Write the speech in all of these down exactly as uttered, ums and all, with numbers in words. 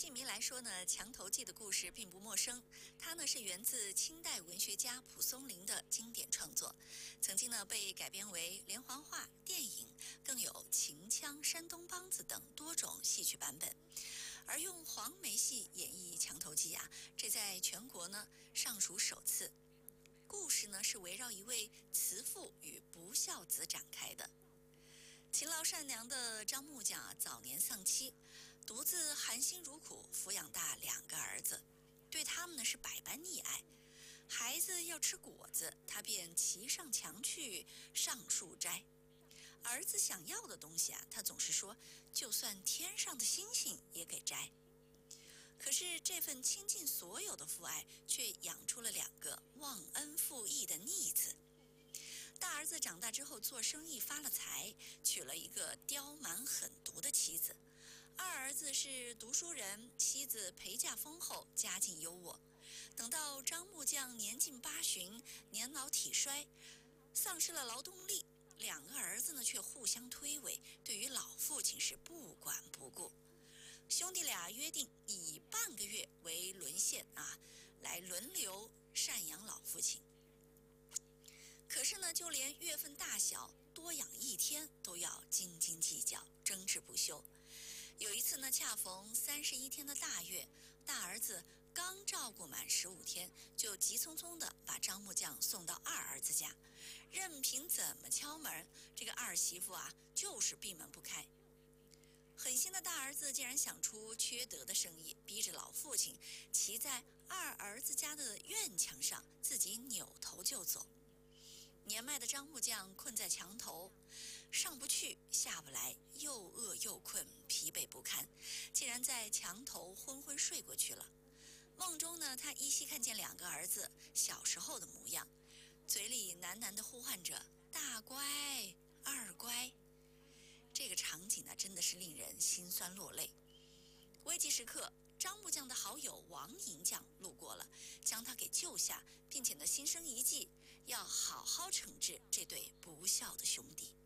戏迷来说呢，《墙头记》的故事并不陌生。它呢是源自清代文学家蒲松龄的经典创作，曾经呢被改编为连环画、电影，更有秦腔、山东梆子等多种戏曲版本。而用黄梅戏演绎《墙头记》啊，这在全国呢尚属首次。故事呢是围绕一位慈父与不孝子展开的。勤劳善良的张木匠啊，早年丧妻，独自含辛茹苦抚养大两个儿子，对他们呢是百般溺爱。孩子要吃果子，他便骑上墙去上树摘；儿子想要的东西啊，他总是说就算天上的星星也给摘。可是这份倾尽所有的父爱，却养出了两个忘恩负义的逆子。大儿子长大之后做生意发了财，娶了一个刁蛮狠毒的妻子。二儿子是读书人，妻子陪嫁丰厚，家境优渥。等到张木匠年近八旬，年老体衰，丧失了劳动力，两个儿子呢却互相推诿，对于老父亲是不管不顾。兄弟俩约定以半个月为轮限啊，来轮流赡养老父亲。可是呢，就连月份大小多养一天都要斤斤计较，争执不休。有一次呢，恰逢三十一天的大月，大儿子刚照顾满十五天，就急匆匆地把张木匠送到二儿子家，任凭怎么敲门，这个二媳妇啊就是闭门不开。狠心的大儿子竟然想出缺德的生意，逼着老父亲骑在二儿子家的院墙上，自己扭头就走。年迈的张木匠困在墙头，上不去下不来，又饿又困，疲惫不堪，竟然在墙头昏昏睡过去了。梦中呢，他依稀看见两个儿子小时候的模样，嘴里喃喃地呼唤着大乖二乖。这个场景呢，真的是令人心酸落泪。危急时刻，张木匠的好友王银匠路过了，将他给救下，并且呢心生一计，要好好惩治这对不孝的兄弟。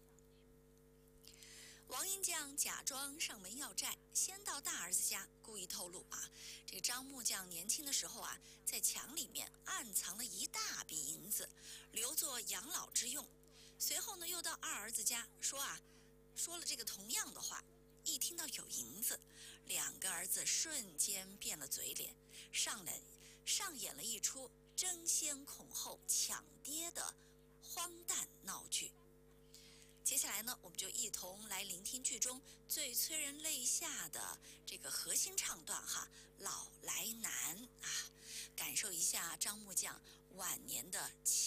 王银匠假装上门要债，先到大儿子家，故意透露啊，这个张木匠年轻的时候啊，在墙里面暗藏了一大笔银子，留作养老之用。随后呢，又到二儿子家说啊，说了这个同样的话。一听到有银子，两个儿子瞬间变了嘴脸，上来上演了一出争先恐后抢爹的荒诞闹剧。接下来呢，我们就一同来聆听剧中最催人泪下的这个核心唱段哈，老来难啊，感受一下张木匠晚年的凄